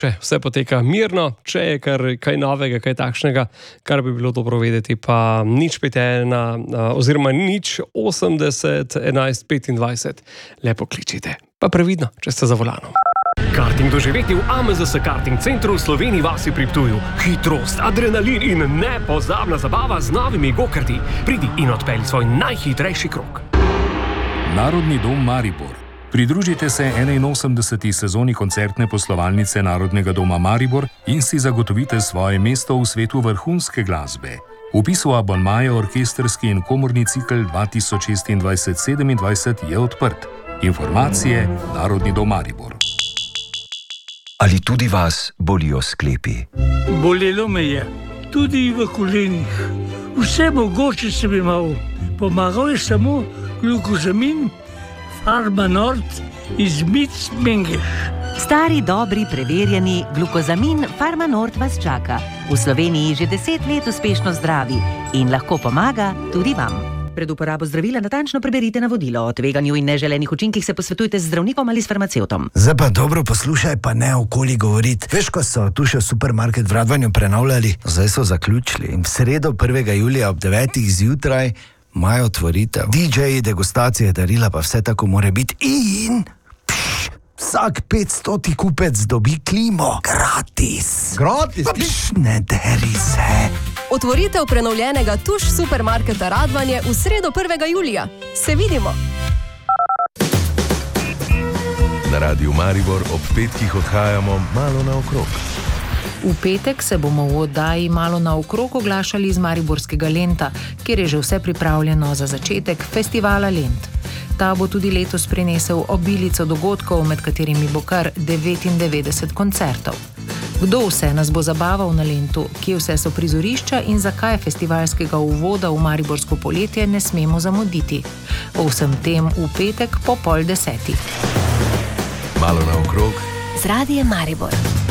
Če vse poteka mirno, če je kaj novega, kaj takšnega, kar bi bilo dobro vedeti, pa nič 5-1 oziroma nič 80 11 25. Lepo kličite. Pa previdno, če ste za volanom. Karting doživeti v AMZS Karting Centru v Sloveniji vasi pri Ptuju. Hitrost, adrenalin in nepozabna zabava z novimi gokarti. Pridi in odpelji svoj najhitrejši krog. Narodni dom Maribor. Pridružite se 81. sezoni koncertne poslovalnice Narodnega doma Maribor in si zagotovite svoje mesto v svetu vrhunske glasbe. Vpis v abonmaje orkestrski in komorni cikel 2026-27 je odprt. Informacije Narodni dom Maribor. Ali tudi vas bolijo sklepi? Bolelo me je, tudi v kolenih. Vse mogoče sem imel. Pomagal je samo glukozamin, Farmanort iz Mengeš. Stari, dobri, preverjeni glukozamin Farmanort vas čaka. V Sloveniji že 10 let uspešno zdravi in lahko pomaga tudi vam. Pred uporabo zdravila natančno preberite navodilo. O tveganju in neželenih učinkih se posvetujte z zdravnikom ali s farmacevtom. Zdaj pa dobro poslušaj, pa ne okoli govoriti. Veš, ko so tu še supermarket v Radvanju prenavljali? Zdaj so zaključili in v sredo 1. julija ob 9. zjutraj imajo otvoritev. DJ-ji, degustacije, darila, pa vse tako more biti. In vsak 500 kupec dobi klimo. Gratis. Gratis? Ne deri se. Otvoritev prenovljenega Tuš supermarketa Radvanje v sredo 1. julija. Se vidimo! Na Radiu Maribor ob petkih odhajamo malo naokrog. V petek se bomo v oddaji malo naokrog oglašali iz mariborskega Lenta, kjer je že vse pripravljeno za začetek festivala Lent. Ta bo tudi letos prinesel obilico dogodkov, med katerimi bo kar 99 koncertov. Kdo vse nas bo zabaval na Lentu, kje vse so prizorišča in zakaj festivalskega uvoda v mariborsko poletje ne smemo zamuditi. O vsem tem v petek po 9:30. Malo naokrog z Radiem Maribor.